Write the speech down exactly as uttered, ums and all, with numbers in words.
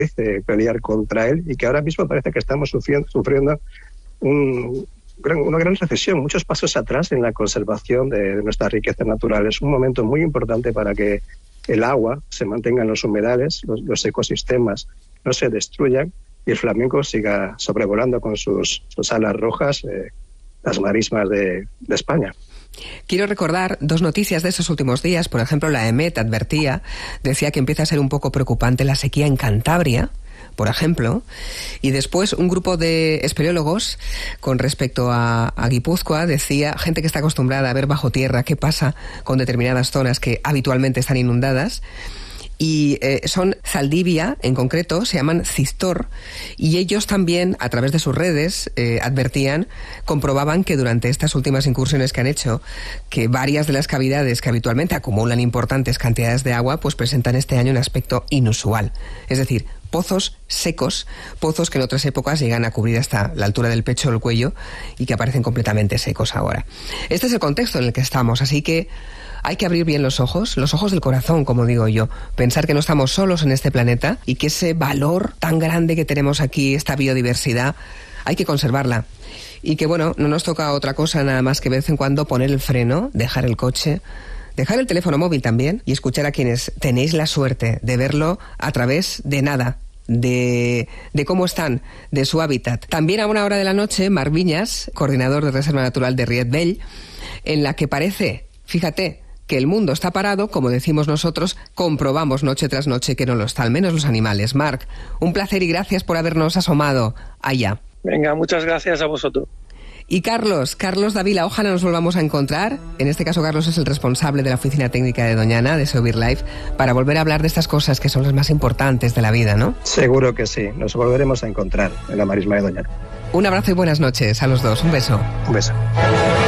dice pelear contra él y que ahora mismo parece que estamos sufriendo, sufriendo un, una gran recesión, muchos pasos atrás en la conservación de, de nuestras riquezas naturales. Un momento muy importante para que el agua se mantenga en los humedales, los, los ecosistemas no se destruyan y el flamenco siga sobrevolando con sus, sus alas rojas eh, las marismas de, de España. Quiero recordar dos noticias de esos últimos días. Por ejemplo, la EMET advertía, decía que empieza a ser un poco preocupante la sequía en Cantabria, por ejemplo, y después un grupo de espeleólogos con respecto a, a Guipúzcoa decía, gente que está acostumbrada a ver bajo tierra qué pasa con determinadas zonas que habitualmente están inundadas, y eh, son Zaldivia, en concreto, se llaman Cistor, y ellos también, a través de sus redes, eh, advertían, comprobaban que durante estas últimas incursiones que han hecho, que varias de las cavidades que habitualmente acumulan importantes cantidades de agua, pues presentan este año un aspecto inusual. Es decir, pozos secos, pozos que en otras épocas llegan a cubrir hasta la altura del pecho o el cuello y que aparecen completamente secos ahora. Este es el contexto en el que estamos, así que hay que abrir bien los ojos, los ojos del corazón, como digo yo, pensar que no estamos solos en este planeta y que ese valor tan grande que tenemos aquí, esta biodiversidad, hay que conservarla. Y que, bueno, no nos toca otra cosa nada más que de vez en cuando poner el freno, dejar el coche, dejar el teléfono móvil también y escuchar a quienes tenéis la suerte de verlo a través de nada, de, de cómo están, de su hábitat. También a una hora de la noche, Marc Viñas, coordinador de Reserva Natural de Riet Vell, en la que parece, fíjate, que el mundo está parado, como decimos nosotros, comprobamos noche tras noche que no lo está, al menos los animales. Marc, un placer y gracias por habernos asomado allá. Venga, muchas gracias a vosotros. Y Carlos, Carlos Davila, ojalá nos volvamos a encontrar. En este caso, Carlos es el responsable de la oficina técnica de Doñana, de Seovir Life, para volver a hablar de estas cosas que son las más importantes de la vida, ¿no? Seguro que sí, nos volveremos a encontrar en la marisma de Doñana. Un abrazo y buenas noches a los dos. Un beso. Un beso.